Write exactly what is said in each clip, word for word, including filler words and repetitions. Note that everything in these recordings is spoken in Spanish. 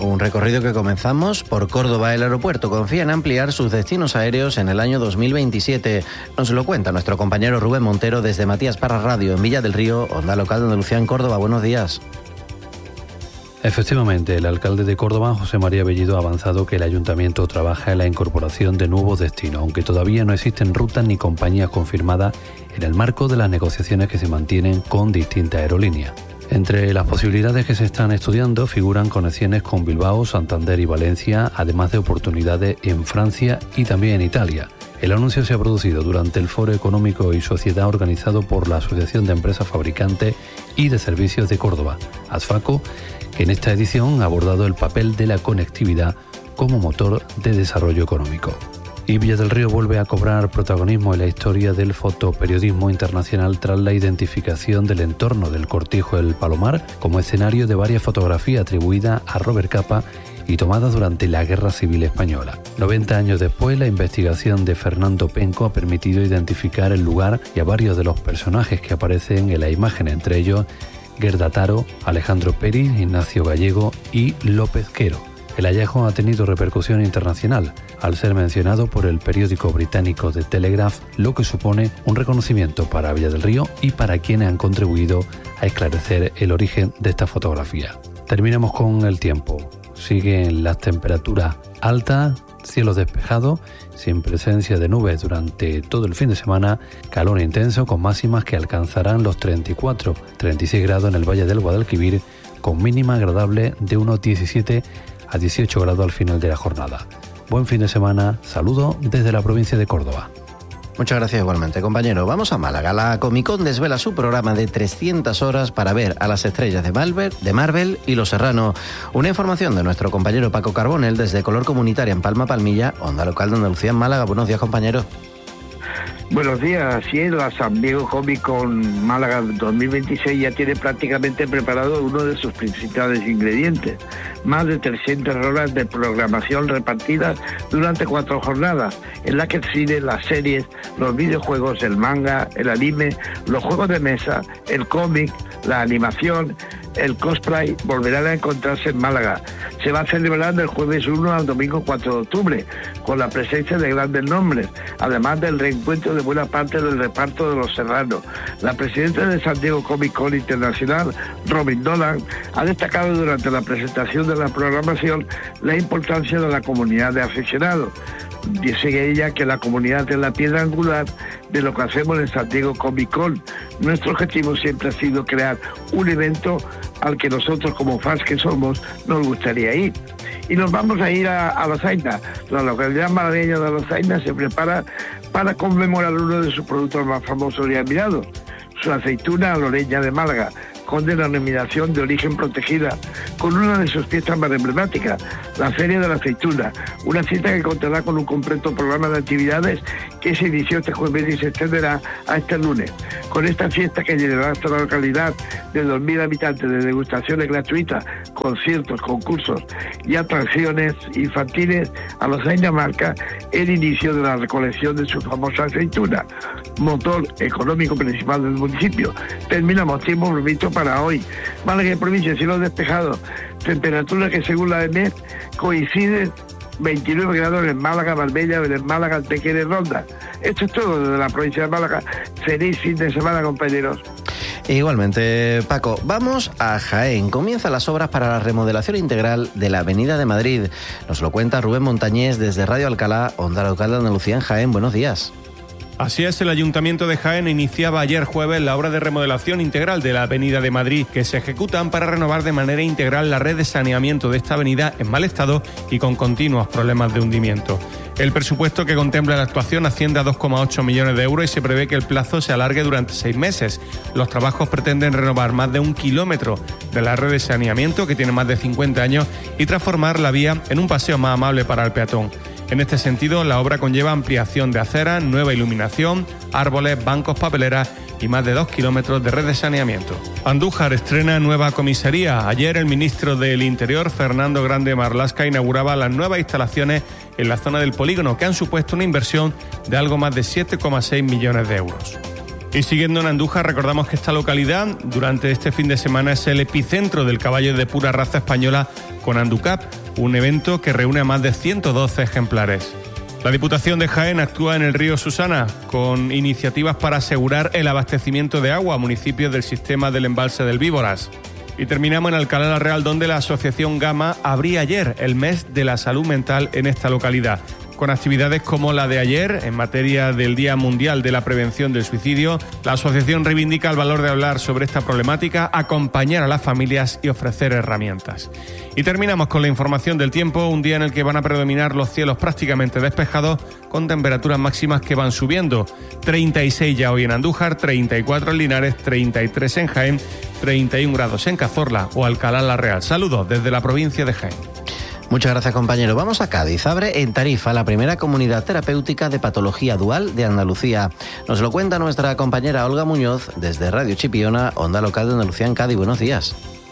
Un recorrido que comenzamos por Córdoba. El aeropuerto confía en ampliar sus destinos aéreos en el año dos mil veintisiete. Nos lo cuenta nuestro compañero Rubén Montero desde Matías Parra Radio en Villa del Río, onda local de Andalucía en Córdoba. Buenos días. Efectivamente, el alcalde de Córdoba, José María Bellido, ha avanzado que el ayuntamiento trabaja en la incorporación de nuevos destinos, aunque todavía no existen rutas ni compañías confirmadas en el marco de las negociaciones que se mantienen con distintas aerolíneas. Entre las posibilidades que se están estudiando figuran conexiones con Bilbao, Santander y Valencia, además de oportunidades en Francia y también en Italia. El anuncio se ha producido durante el Foro Económico y Sociedad organizado por la Asociación de Empresas Fabricantes y de Servicios de Córdoba, ASFACO, que en esta edición ha abordado el papel de la conectividad como motor de desarrollo económico. Y Villa del Río vuelve a cobrar protagonismo en la historia del fotoperiodismo internacional tras la identificación del entorno del Cortijo del Palomar como escenario de varias fotografías atribuidas a Robert Capa y tomadas durante la Guerra Civil Española. noventa años después, la investigación de Fernando Penco ha permitido identificar el lugar y a varios de los personajes que aparecen en la imagen, entre ellos Gerda Taro, Alejandro Pérez, Ignacio Gallego y López Quero. El hallazgo ha tenido repercusión internacional al ser mencionado por el periódico británico The Telegraph, lo que supone un reconocimiento para Villa del Río y para quienes han contribuido a esclarecer el origen de esta fotografía. Terminamos con el tiempo. Siguen las temperaturas altas, cielos despejados, sin presencia de nubes durante todo el fin de semana, calor intenso con máximas que alcanzarán los treinta y cuatro a treinta y seis grados en el Valle del Guadalquivir, con mínima agradable de unos diecisiete a dieciocho grados al final de la jornada. Buen fin de semana, saludo desde la provincia de Córdoba. Muchas gracias igualmente, compañero. Vamos a Málaga. La Comic Con desvela su programa de trescientas horas para ver a las estrellas de Marvel, de Marvel y Los Serrano. Una información de nuestro compañero Paco Carbonell desde Color Comunitaria en Palma Palmilla, onda local de Andalucía en Málaga. Buenos días, compañero. Buenos días, así es, la San Diego Comic Con Málaga dos mil veintiséis ya tiene prácticamente preparado uno de sus principales ingredientes. Más de trescientas horas de programación repartidas durante cuatro jornadas, en las que el cine, las series, los videojuegos, el manga, el anime, los juegos de mesa, el cómic, la animación, el cosplay volverán a encontrarse en Málaga. Se va a celebrar del jueves uno al domingo cuatro de octubre, con la presencia de grandes nombres, además del reencuentro de buena parte del reparto de Los Serrano. La presidenta de San Diego Comic Con Internacional, Robin Dolan, ha destacado durante la presentación de la programación la importancia de la comunidad de aficionados. Dice ella que la comunidad es la piedra angular de lo que hacemos en San Diego Comic Con. Nuestro objetivo siempre ha sido crear un evento al que nosotros, como fans que somos, nos gustaría ir. Y nos vamos a ir a, a Lozaina. La localidad malagueña de Lozaina se prepara para conmemorar uno de sus productos más famosos y admirados, su aceituna aloreña de Málaga, con denominación de origen protegida, con una de sus fiestas más emblemáticas, la Feria de la Aceituna, una cita que contará con un completo programa de actividades que se inició este jueves y se extenderá a este lunes. Con esta fiesta, que llenará hasta la localidad de dos mil habitantes, de degustaciones gratuitas, conciertos, concursos y atracciones infantiles, a Lozaina marca el inicio de la recolección de su famosa aceituna, motor económico principal del municipio. Terminamos tiempo previsto para hoy. Málaga y provincia, cielo despejado, temperatura que según la E M E T coincide veintinueve grados en Málaga, Marbella, en Málaga, Antequera y Ronda. Esto es todo desde la provincia de Málaga. Feliz fin de semana, compañeros. Igualmente, Paco. Vamos a Jaén. Comienzan las obras para la remodelación integral de la Avenida de Madrid. Nos lo cuenta Rubén Montañés desde Radio Alcalá, onda local de Andalucía en Jaén. Buenos días. Así es, el Ayuntamiento de Jaén iniciaba ayer jueves la obra de remodelación integral de la Avenida de Madrid, que se ejecutan para renovar de manera integral la red de saneamiento de esta avenida en mal estado y con continuos problemas de hundimiento. El presupuesto que contempla la actuación asciende a dos coma ocho millones de euros y se prevé que el plazo se alargue durante seis meses. Los trabajos pretenden renovar más de un kilómetro de la red de saneamiento, que tiene más de cincuenta años, y transformar la vía en un paseo más amable para el peatón. En este sentido, la obra conlleva ampliación de aceras, nueva iluminación, árboles, bancos, papeleras y más de dos kilómetros de red de saneamiento. Andújar estrena nueva comisaría. Ayer el ministro del Interior, Fernando Grande Marlaska, inauguraba las nuevas instalaciones en la zona del polígono, que han supuesto una inversión de algo más de siete coma seis millones de euros. Y siguiendo en Andújar, recordamos que esta localidad durante este fin de semana es el epicentro del caballo de pura raza española con Anducap, un evento que reúne a más de ciento doce ejemplares. La Diputación de Jaén actúa en el río Susana con iniciativas para asegurar el abastecimiento de agua a municipios del sistema del embalse del Víboras. Y terminamos en Alcalá la Real, donde la Asociación Gama abría ayer el mes de la salud mental en esta localidad, con actividades como la de ayer en materia del Día Mundial de la Prevención del Suicidio. La asociación reivindica el valor de hablar sobre esta problemática, acompañar a las familias y ofrecer herramientas. Y terminamos con la información del tiempo, un día en el que van a predominar los cielos prácticamente despejados, con temperaturas máximas que van subiendo. treinta y seis ya hoy en Andújar, treinta y cuatro en Linares, treinta y tres en Jaén, treinta y un grados en Cazorla o Alcalá la Real. Saludos desde la provincia de Jaén. Muchas gracias, compañero. Vamos a Cádiz. Abre en Tarifa la primera comunidad terapéutica de patología dual de Andalucía. Nos lo cuenta nuestra compañera Olga Muñoz desde Radio Chipiona, Onda Local de Andalucía en Cádiz. Buenos días.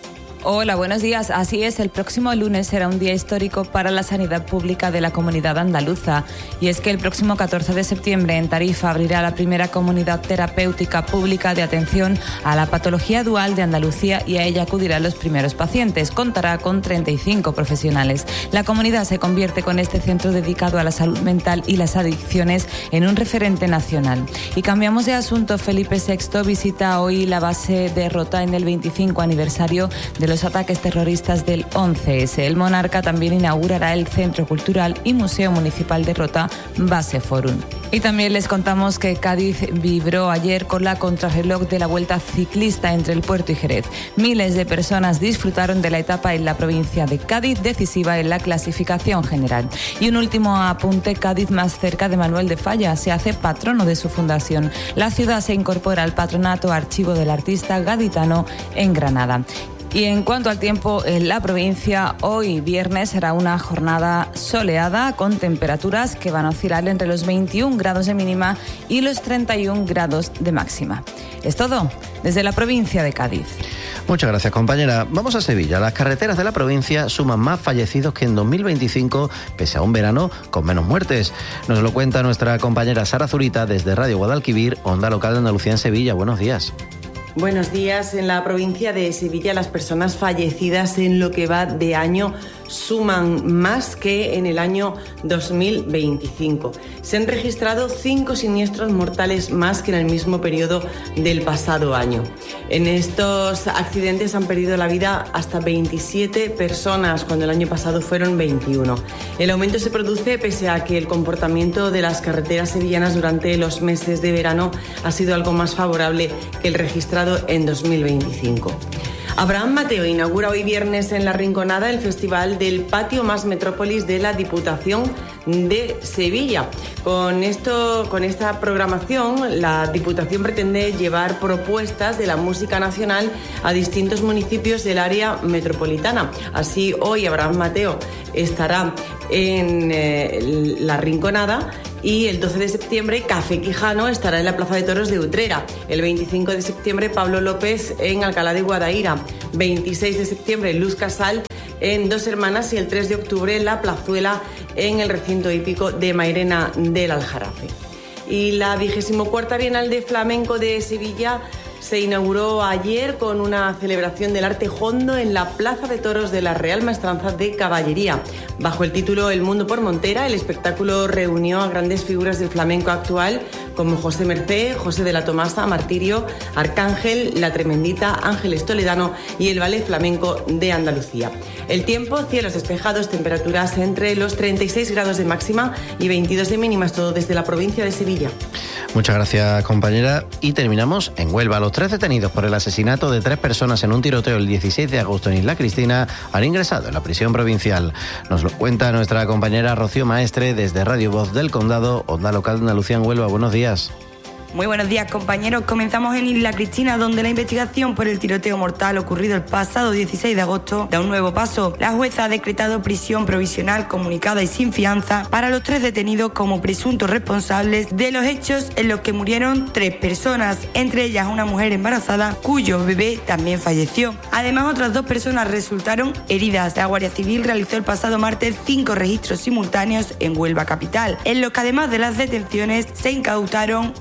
Hola, buenos días. Así es, el próximo lunes será un día histórico para la sanidad pública de la comunidad andaluza. Y es que el próximo catorce de septiembre en Tarifa abrirá la primera comunidad terapéutica pública de atención a la patología dual de Andalucía y a ella acudirán los primeros pacientes. Contará con treinta y cinco profesionales. La comunidad se convierte con este centro dedicado a la salud mental y las adicciones en un referente nacional. Y cambiamos de asunto. Felipe sexto visita hoy la base de Rota en el veinticinco aniversario de los ataques terroristas del once ese. El monarca también inaugurará el Centro Cultural y Museo Municipal de Rota, Base Forum. Y también les contamos que Cádiz vibró ayer con la contrarreloj de la Vuelta Ciclista entre el Puerto y Jerez. Miles de personas disfrutaron de la etapa en la provincia de Cádiz, decisiva en la clasificación general. Y un último apunte, Cádiz más cerca de Manuel de Falla, se hace patrono de su fundación. La ciudad se incorpora al patronato Archivo del Artista Gaditano en Granada. Y en cuanto al tiempo, en la provincia, hoy viernes será una jornada soleada con temperaturas que van a oscilar entre los veintiún grados de mínima y los treinta y un grados de máxima. Es todo desde la provincia de Cádiz. Muchas gracias, compañera. Vamos a Sevilla. Las carreteras de la provincia suman más fallecidos que en dos mil veinticinco, pese a un verano con menos muertes. Nos lo cuenta nuestra compañera Sara Zurita desde Radio Guadalquivir, Onda Local de Andalucía en Sevilla. Buenos días. Buenos días. En la provincia de Sevilla, las personas fallecidas en lo que va de año suman más que en el año dos mil veinticinco. Se han registrado cinco siniestros mortales más que en el mismo periodo del pasado año. En estos accidentes han perdido la vida hasta veintisiete personas, cuando el año pasado fueron veintiuno. El aumento se produce pese a que el comportamiento de las carreteras sevillanas durante los meses de verano ha sido algo más favorable que el registrado en dos mil veinticinco. Abraham Mateo inaugura hoy viernes en La Rinconada el Festival del Patio Más Metrópolis de la Diputación de Sevilla. Con esto, con esta programación, la Diputación pretende llevar propuestas de la música nacional a distintos municipios del área metropolitana. Así, hoy Abraham Mateo estará en eh, La Rinconada. Y el doce de septiembre, Café Quijano estará en la Plaza de Toros de Utrera. El veinticinco de septiembre, Pablo López en Alcalá de Guadaira. veintiséis de septiembre, Luz Casal en Dos Hermanas. Y el tres de octubre, La Plazuela en el recinto hípico de Mairena del Aljarafe. Y la vigésimo cuarta Bienal de Flamenco de Sevilla se inauguró ayer con una celebración del arte jondo en la Plaza de Toros de la Real Maestranza de Caballería. Bajo el título El Mundo por Montera, el espectáculo reunió a grandes figuras del flamenco actual como José Mercé, José de la Tomasa, Martirio, Arcángel, La Tremendita, Ángeles Toledano y el Ballet Flamenco de Andalucía. El tiempo, cielos despejados, temperaturas entre los treinta y seis grados de máxima y veintidós de mínimas, todo desde la provincia de Sevilla. Muchas gracias, compañera. Y terminamos en Huelva. Los tres detenidos por el asesinato de tres personas en un tiroteo el dieciséis de agosto en Isla Cristina han ingresado en la prisión provincial. Nos lo cuenta nuestra compañera Rocío Maestre desde Radio Voz del Condado, Onda Local de Andalucía en Huelva. Buenos días. Muy buenos días, compañeros. Comenzamos en Isla Cristina, donde la investigación por el tiroteo mortal ocurrido el pasado dieciséis de agosto da un nuevo paso. La jueza ha decretado prisión provisional comunicada y sin fianza para los tres detenidos como presuntos responsables de los hechos en los que murieron tres personas, entre ellas una mujer embarazada cuyo bebé también falleció. Además, otras dos personas resultaron heridas. La Guardia Civil realizó el pasado martes cinco registros simultáneos en Huelva capital, en los que además de las detenciones se incautaron un arma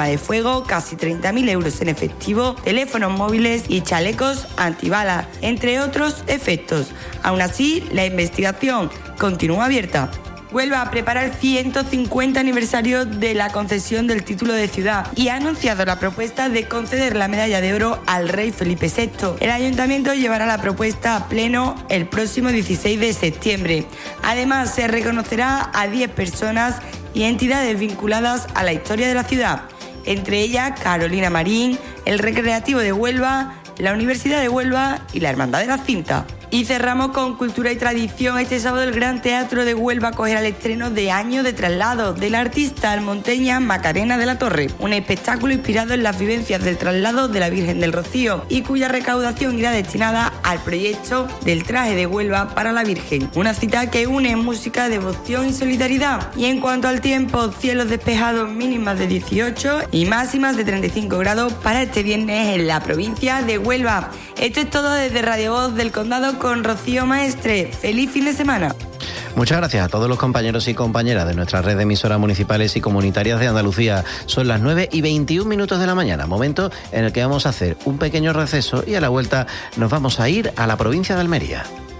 arma de fuego, casi treinta mil euros en efectivo, teléfonos móviles y chalecos antibalas, entre otros efectos. Aún así, la investigación continúa abierta. Huelva prepara el ciento cincuenta aniversario de la concesión del título de ciudad y ha anunciado la propuesta de conceder la medalla de oro al rey Felipe sexto. El ayuntamiento llevará la propuesta a pleno el próximo dieciséis de septiembre. Además, se reconocerá a diez personas y entidades vinculadas a la historia de la ciudad, entre ellas Carolina Marín, el Recreativo de Huelva, la Universidad de Huelva y la Hermandad de la Cinta. Y cerramos con cultura y tradición. Este sábado el Gran Teatro de Huelva acogerá el estreno de Año de Traslado de la artista almonteña Macarena de la Torre, un espectáculo inspirado en las vivencias del traslado de la Virgen del Rocío y cuya recaudación irá destinada al proyecto del traje de Huelva para la Virgen. Una cita que une música, devoción y solidaridad. Y en cuanto al tiempo, cielos despejados, mínimas de dieciocho y máximas de treinta y cinco grados para este viernes en la provincia de Huelva. Esto es todo desde Radio Voz del Condado con Rocío Maestre. ¡Feliz fin de semana! Muchas gracias a todos los compañeros y compañeras de nuestra red de emisoras municipales y comunitarias de Andalucía. Son las nueve y veintiún minutos de la mañana, momento en el que vamos a hacer un pequeño receso y a la vuelta nos vamos a ir a la provincia de Almería.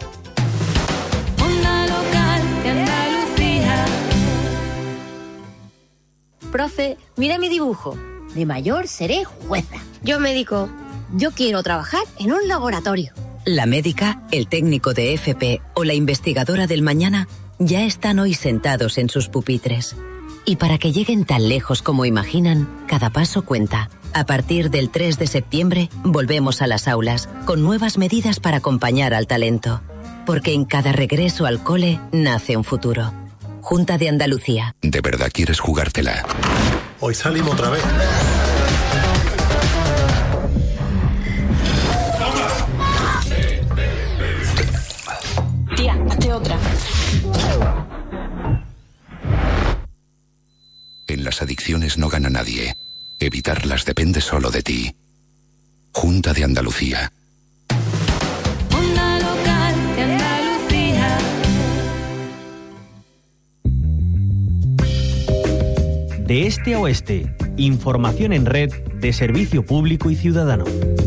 Onda local de Andalucía. Profe, mira mi dibujo. De mayor seré jueza. Yo médico. Yo quiero trabajar en un laboratorio. La médica, el técnico de F P o la investigadora del mañana ya están hoy sentados en sus pupitres. Y para que lleguen tan lejos como imaginan, cada paso cuenta. A partir del tres de septiembre, volvemos a las aulas, con nuevas medidas para acompañar al talento. Porque en cada regreso al cole nace un futuro. Junta de Andalucía. ¿De verdad quieres jugártela? Hoy salimos otra vez. Tía, hazte otra. En las adicciones no gana nadie. Evitarlas depende solo de ti. Junta de Andalucía. Onda local de Andalucía. De este a oeste, información en red de servicio público y ciudadano.